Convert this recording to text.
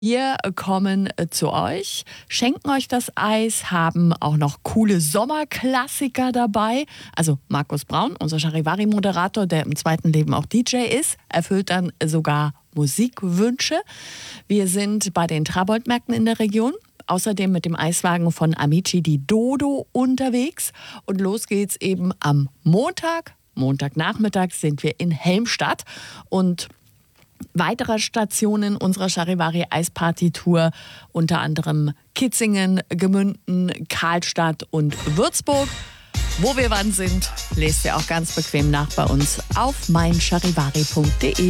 Wir kommen zu euch, schenken euch das Eis, haben auch noch coole Sommerklassiker dabei. Also Markus Braun, unser Charivari-Moderator, der im zweiten Leben auch DJ ist, erfüllt dann sogar Musikwünsche. Wir sind bei den Trabant-Märkten in der Region. Außerdem mit dem Eiswagen von Amici di Dodo unterwegs. Und los geht's eben am Montagnachmittag sind wir in Helmstadt. Und weitere Stationen unserer Charivari Eisparty-Tour, unter anderem Kitzingen, Gemünden, Karlstadt und Würzburg. Wo wir wann sind, lest ihr auch ganz bequem nach bei uns auf meincharivari.de.